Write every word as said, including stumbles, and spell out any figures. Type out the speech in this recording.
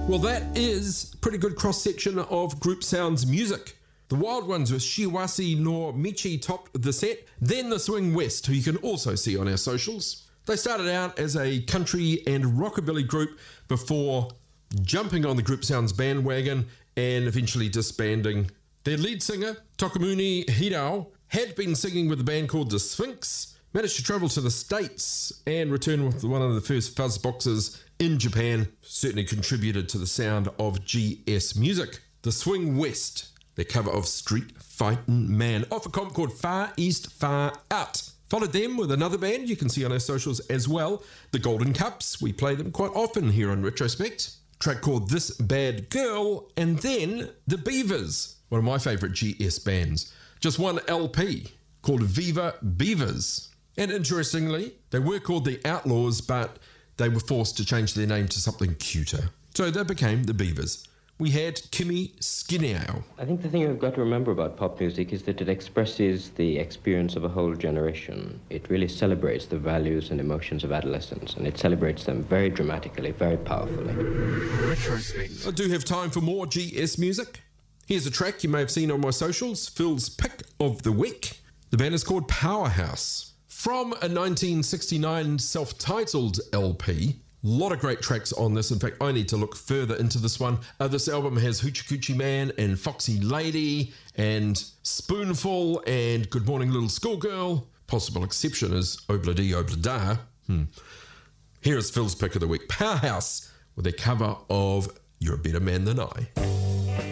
Well, that is a pretty good cross-section of Group Sounds music. The Wild Ones with Shiwasi no Michi topped the set, then the Swing West, who you can also see on our socials. They started out as a country and rockabilly group before jumping on the Group Sounds bandwagon and eventually disbanding. Their lead singer, Tokumuni Hirao, had been singing with a band called The Sphinx, managed to travel to the States and return with one of the first fuzz boxes in Japan. Certainly contributed to the sound of G S music. The Swing West, their cover of Street Fightin' Man, off a comp called Far East Far Out. Followed them with another band you can see on our socials as well, the Golden Cups. We play them quite often here on Retrospect. Track called This Bad Girl, and then the Beavers, one of my favourite G S bands. Just one L P called Viva Beavers. And interestingly, they were called the Outlaws, but they were forced to change their name to something cuter. So they became the Beavers. We had Kimi Skineau. I think the thing we've got to remember about pop music is that it expresses the experience of a whole generation. It really celebrates the values and emotions of adolescence, and it celebrates them very dramatically, very powerfully. I do have time for more G S music. Here's a track you may have seen on my socials, Phil's Pick of the Week. The band is called Powerhouse. From a nineteen sixty-nine self-titled L P, a lot of great tracks on this. In fact, I need to look further into this one. Uh, this album has Hoochie Coochie Man and Foxy Lady and Spoonful and Good Morning Little Schoolgirl. Possible exception is Obla Dee Obla Da. Hmm. Here is Phil's Pick of the Week, Powerhouse, with a cover of You're a Better Man Than I.